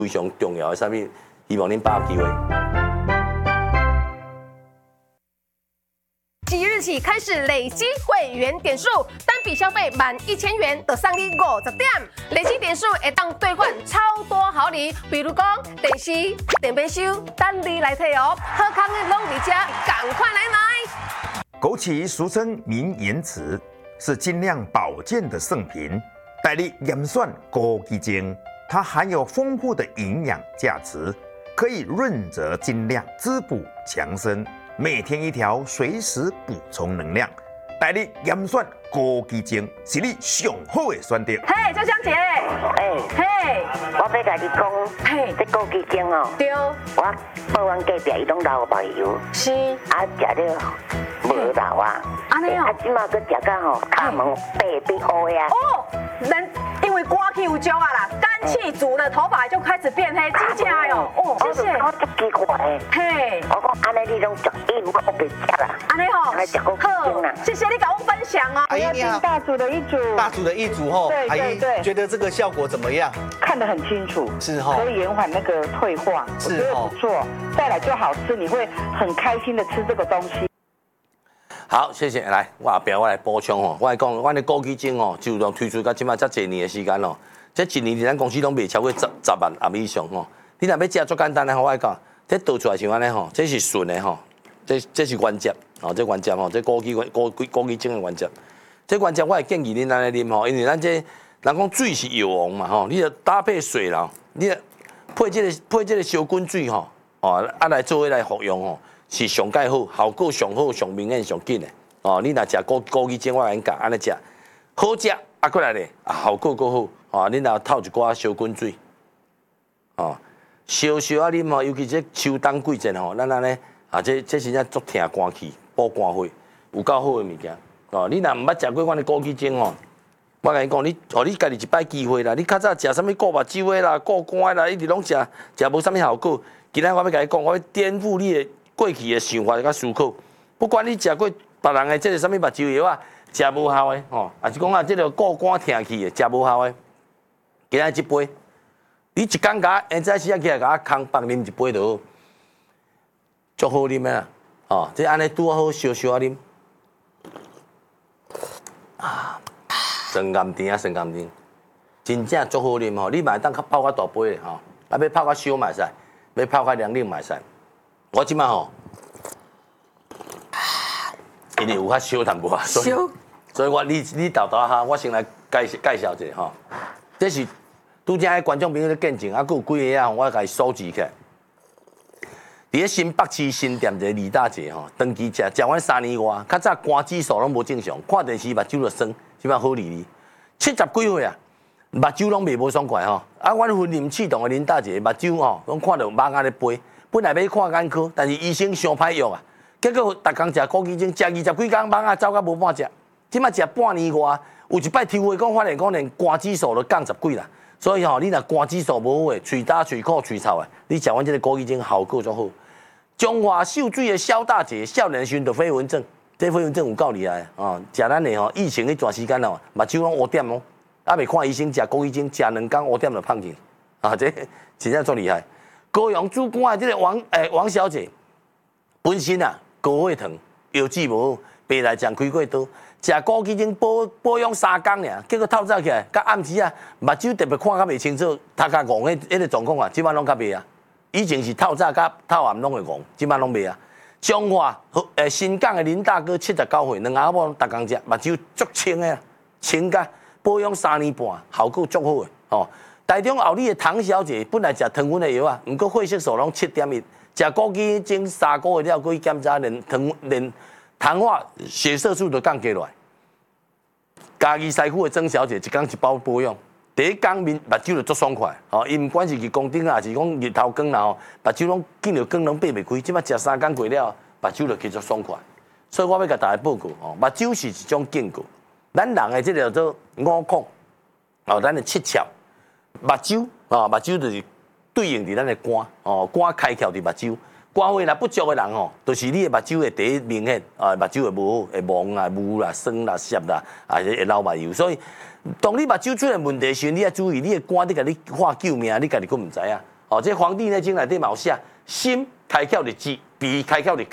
非常重要的啥物，希望恁把握机会。 即日起开始累积会员点数，单笔消费满1000元就送你50点，累积点数会当兑换超多好礼，比如讲电视、电冰箱，等你来摕哦。好康的拢伫遮，赶快来买！ 枸杞俗称明眼子，是精酿保健的圣品，带力盐酸枸杞精，它含有丰富的营养价值，可以润泽精亮、滋补强身。每天一条，随时补充能量。带力盐酸枸杞精是你上好的选择。 嘿，小香姐，嘿， 我要甲你讲， 嘿， 这枸杞精哦， 对， 我报阮隔壁伊拢老朋友， 是， 啊食了无老啊， 安尼哦， 啊即马佮食到吼，骹门白变乌呀。 哦，人因为刮气有焦啊啦，肝气足了，头发就开始变黑，真假哟，哦，谢谢。 我足奇怪的， 嘿， 我讲安尼你拢食硬，我别食啦， 安尼吼， 还食枸杞精啦。 谢谢你跟我分享哦。 阿姨你好， 大组的一组， 大组的一组吼， 对阿姨对觉得这个效果怎么样？ 看得很清楚， 是吼， 可以延缓那个退化，我觉得不错。再来就好吃，你会很开心的吃这个东西。 好，谢谢。来，我后边我来补充吼，我来讲，我的枸杞精吼，就从推出到即马遮侪年的时间咯。这一年伫咱公司拢卖超过10万盒以上吼。你若要食足简单的吼，我讲，这倒出来像安尼吼，这是纯的吼，这是原汁哦，这原汁吼，这枸杞精的原汁。这原汁我会建议恁安尼啉吼，因为咱这人讲水是药王嘛吼，你着搭配水啦，你配这个小滚水吼，哦，啊来做伙来服用吼。是上介好，效果上好、上明显、上紧的。哦，你若食枸杞精，我甲恁讲，安尼食好食，啊过来咧，效果够好。哦，你若透一寡小滚水，哦，烧烧啊啉吼，尤其这秋冬季节吼，咱安尼啊，这真正足疼肝气、补肝血，有够好的物件。哦，你若毋捌食过阮的枸杞精吼，我甲你讲，你家己一摆机会啦。你较早食啥物顾目睭的啦、顾肝的啦，一直拢食无啥物效果。今仔我要甲你讲，我要颠覆你的过去的想法甲思考，不管你食过别人的这个啥物目睭药啊，食无效的吼，还是讲啊，这个顾肝疼气的食无效的，今仔一杯，你一工甲下早时啊起来甲我空白啉一杯就好，足好啉的啦，哦，这安尼拄好烧烧啊啉，啊，酸甘甜啊酸甘甜，真正足好啉吼，你嘛会当泡较大杯的吼，啊要泡较烧嘛会使，要泡较凉啉嘛会使。我即摆吼，因为有较烧淡薄啊，所以我你豆豆哈，我先来介绍一下吼。这是拄则迄观众朋友咧见证，啊，佫有几个啊，我甲伊收集起来。伫咧新北市新店一个李大姐吼，长期食阮3年外，较早肝指数拢无正常，看电视目睭就酸，即摆好哩哩。70几岁啊，目睭拢袂无爽快吼。啊，阮婚姻启动的林大姐目睭吼，拢看到眼啊咧飞。本来要看眼科，但是医生伤歹药啊，结果逐工食枸杞精，食20几工眼啊走甲无半只，即摆食半年外，有一摆抽血讲发现讲连肝指数都降10几啦，所以吼，你若肝指数无好诶，喙焦、喙苦、喙臭诶，你食阮即个枸杞精效果足好。中华秀水诶肖大姐，少年时就飞蚊症，这飞蚊症有够厉害啊！食咱诶吼，疫情迄段时间哦，目睭拢乌点哦，啊未看医生，食枸杞精，食2工乌点就胖去，啊这真正足厉害。高雄主管的这个王小姐，本身啊高血糖，腰子无好，白内障开过刀，食枸杞精保养3工尔，结果透早起来，到暗时啊，目睭特别看较袂清楚，头壳戆迄个状况啊，即摆拢较袂啊。以前是透早甲透暗拢会戆，即摆拢袂啊。彰化新港的林大哥79岁，2阿某逐工食，目睭足清的，清甲保养3年半，效果足好的哦。台中后里的唐小姐本来食糖分的药啊，毋过血色素拢7.1，食枸杞精3个月了，过去检查连糖化血色素都降低落来。嘉义西区的曾小姐一工一包保养，第一工目睭就足爽快，哦，伊毋管是日光灯啊，还是讲日头光啦吼，目睭拢见着光拢闭袂开。即摆食3工过了，目睭就继续爽快。所以我要甲大家报告哦，目睭是一种建构，咱人的这叫做5孔，哦，咱的7窍。目睭啊，目睭就是对应伫咱的肝哦，肝开窍伫目睭。肝血若不足的人吼，就是你的目睭会第一明显啊，目睭会无好，会蒙啦、雾啦、酸啦、涩啦，啊，会流目油。所以，当你目睭出现问题时，你要注意你的肝，你家己化救命，你家己佫唔知啊。 哦，这《黄帝内经》内底嘛有写，心开窍的治，鼻开窍的